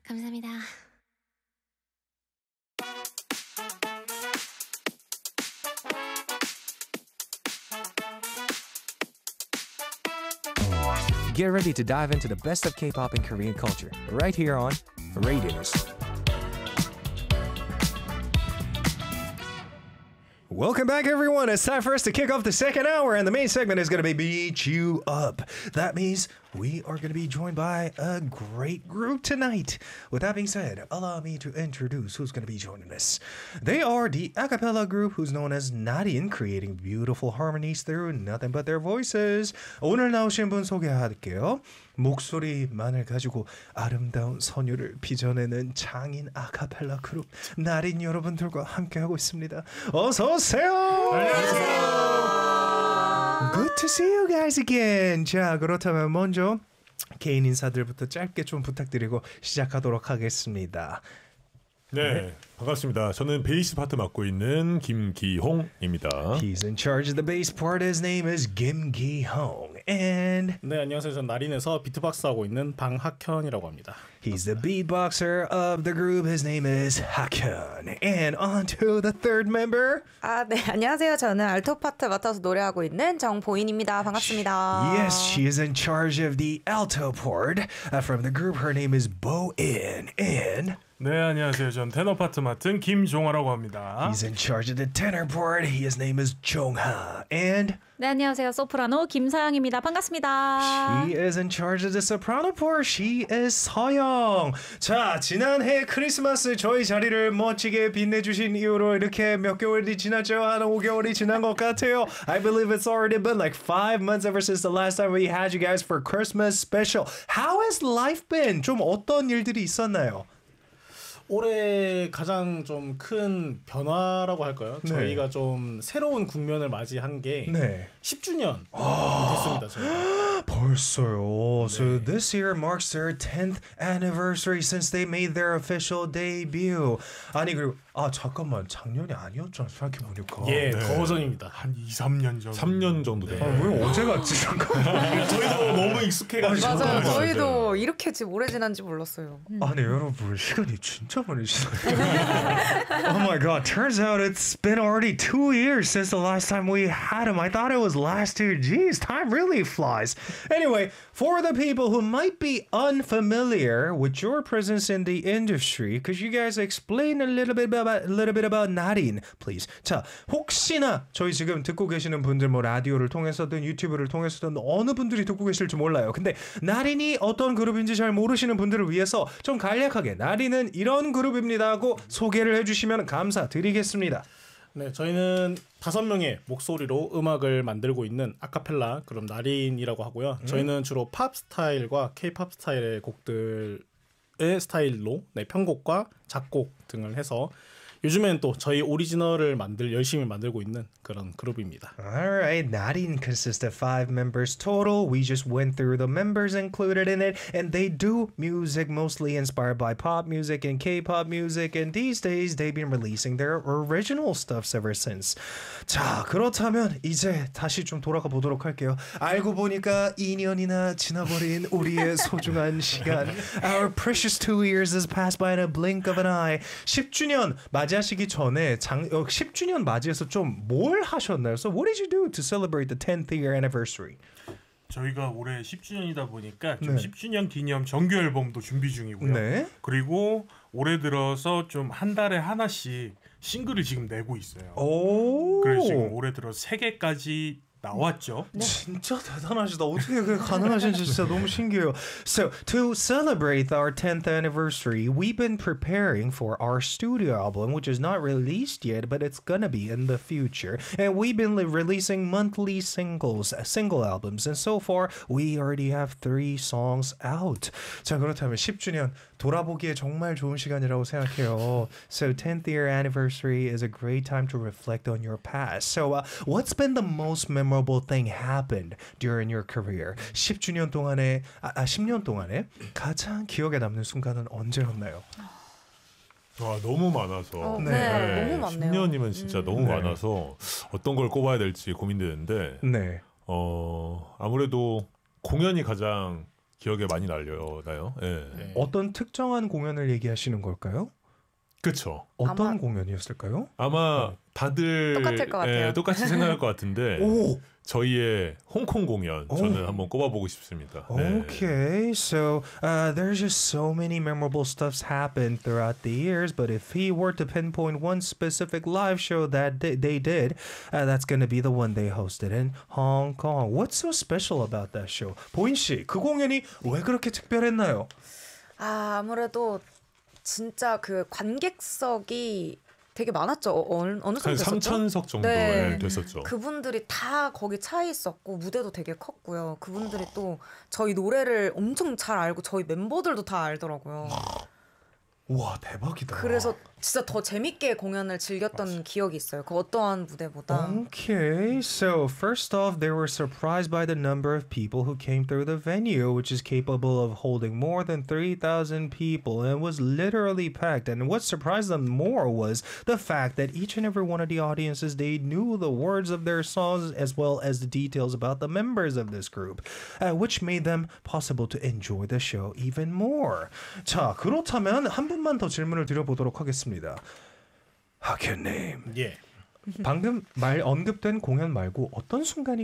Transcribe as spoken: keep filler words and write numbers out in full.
감사합니다. Get ready to dive into the best of K-pop and Korean culture right here on Radius. Welcome back, everyone. It's time for us to kick off the second hour, and the main segment is going to be Beat You Up. That means we are going to be joined by a great group tonight. With that being said, allow me to introduce who's going to be joining us. They are the a cappella group who's known as Narin, creating beautiful harmonies through nothing but their voices. 오늘 나오신 분 소개할게요. 목소리만을 가지고 아름다운 선율을 빚어내는 장인 아카펠라 그룹 나린 여러분들과 함께하고 있습니다. 어서 오세요. 안녕하세요. Good to see you guys again. 자, 그렇다면 먼저 개인 인사들부터 짧게 좀 부탁드리고 시작하도록 하겠습니다. 네, 네. 반갑습니다. 저는 베이스 파트 맡고 있는 김기홍입니다. He's in charge of the bass part. His name is Kim Gi-hong. And 네, 안녕하세요. 저는 나린에서 비트박스 하고 있는 방학현이라고 합니다. he's the beatboxer of the group. His name is Hakhyun. And on to the third member. 아, 네, 안녕하세요. 저는 알토 파트 맡아서 노래하고 있는 정보인입니다. 반갑습니다. Yes, she is in charge of the alto part uh, from the group. Her name is Bo-in. And 네, 안녕하세요. 전 테너 파트 맡은 김종화라고 합니다. he's in charge of the tenor part. His name is Jong-ha. And 네, 안녕하세요. 소프라노 김서영입니다. 반갑습니다. she is in charge of the soprano part. She is 서영. 자, 지난해 크리스마스 저희 자리를 멋지게 빛내주신 이후로 이렇게 몇 개월이 지났죠? 한 오 개월이 지난 것 같아요. I believe it's already been like five months ever since the last time we had you guys for Christmas special. How has life been? 좀 어떤 일들이 있었나요? 올해 가장 좀 큰 변화라고 할까요? 네. 저희가 좀 새로운 국면을 맞이한 게 네. 십 주년 됐습니다. 저희가. 벌써요. So this year marks their tenth anniversary since they made their official debut. 아니 그리고 아 잠깐만 작년이 아니었잖아 생각해보니까. 예, 네. 더 전입니다. 한 이, 삼 년 전. 삼 년 정도 네. 돼요. 아, 왜 어제 같지 잠깐만. 저희도 너무 익숙해가지고. 맞아요. 맞아요. 저희도 이렇게 지금 오래 지난지 몰랐어요. 아니 여러분 시간이 진짜 많이 지났어요. Oh my god, turns out it's been already two years since the last time we had him. I thought it was last year. Jeez, time really flies. Anyway, for the people who might be unfamiliar with your presence in the industry, could you guys explain a little bit about a little bit about 나린, please? 자, 혹시나 저희 지금 듣고 계시는 분들 뭐 라디오를 통해서든 유튜브를 통해서든 어느 분들이 듣고 계실지 몰라요. 근데 나린이 어떤 그룹인지 잘 모르시는 분들을 위해서 좀 간략하게 나린은 이런 그룹입니다 하고 소개를 해주시면 감사드리겠습니다. 네, 저희는 다섯 명의 목소리로 음악을 만들고 있는 아카펠라 그룹 나린이라고 하고요. 저희는 주로 팝 스타일과 K-팝 스타일의 곡들의 스타일로 네, 편곡과 작곡 등을 해서 요즘엔 또 저희 오리지널을 만들 열심히 만들고 있는 그런 그룹입니다. Alright, 나린 consists of five members total. We just went through the members included in it, and they do music mostly inspired by pop music and K-pop music, and these days they've been releasing their original stuffs ever since. 자, 그렇다면 이제 다시 좀 돌아가 보도록 할게요. 알고 보니까 이 년이나 지나버린 우리의 소중한 시간. Our precious two years has passed by in a blink of an eye. 십 주년 맞이하시기 전에 장, 어, 십 주년 맞이해서 좀 뭘 하셨나요? So what did you do to celebrate the tenth year anniversary? 저희가 올해 십 주년이다 보니까 좀 네. 십 주년 기념 정규 앨범도 준비 중이고요. 네. 그리고 올해 들어서 좀 한 달에 하나씩 싱글을 지금 내고 있어요. 오. 그래서 지금 올해 들어 세 개까지 나왔죠. 진짜 대단하시다. 어떻게 그게 가능하신지 진짜 너무 신기해요. So, to celebrate our tenth anniversary, we've been preparing for our studio album, which is not released yet, but it's gonna be in the future. And we've been li- releasing monthly singles, uh, single albums. And so far, we already have three songs out. 자, 그렇다면 십 주년 돌아보기에 정말 좋은 시간이라고 생각해요. So, tenth year anniversary is a great time to reflect on your past. So, uh, what's been the most memorable memorable thing happened during your career? 십 주년 동안에 아, 아 십 년 동안에 가장 기억에 남는 순간은 언제였나요? 와, 너무 많아서. 어, 네, 네. 너무 많네요. 십 년이면 진짜 음. 너무 네. 많아서 어떤 걸 꼽아야 될지 고민되는데 네. 어, 아무래도 공연이 가장 기억에 많이 날려나요? 예. 네. 어떤 특정한 공연을 얘기하시는 걸까요? 그쵸. 어떤 아마- 공연이었을까요? 아마 다들 똑같을 것 같아요. 예, 똑같이 생각할 것 같은데 오, 저희의 홍콩 공연 저는 오. 한번 꼽아보고 싶습니다. 네. okay. So uh, there's just so many memorable stuffs happened throughout the years. But if he were to pinpoint one specific live show that they they did, uh, that's going to be the one they hosted in Hong Kong. What's so special about that show? 보인 씨, 그 공연이 왜 그렇게 특별했나요? 아, 아무래도 진짜 그 관객석이 되게 많았죠. 어, 어느 어느 정도 한 됐었죠? 삼천 석 정도 네. 예, 됐었죠. 그분들이 다 거기 차 있었고 무대도 되게 컸고요. 그분들이 또 저희 노래를 엄청 잘 알고 저희 멤버들도 다 알더라고요. 와, 대박이다. 그래서 진짜 더 재밌게 공연을 즐겼던 기억이 있어요. 그 어떠한 무대보다. Okay, so first off, they were surprised by the number of people who came through the venue, which is capable of holding more than three thousand people, and was literally packed. And what surprised them more was the fact that each and every one of the audiences, they knew the words of their songs as well as the details about the members of this group, uh, which made them possible to enjoy the show even more. 자, 그렇다면 한 분만 더 질문을 드려보도록 하겠습니다. 학현님, 예. 방금 말 언급된 공연 말고 어떤 순간이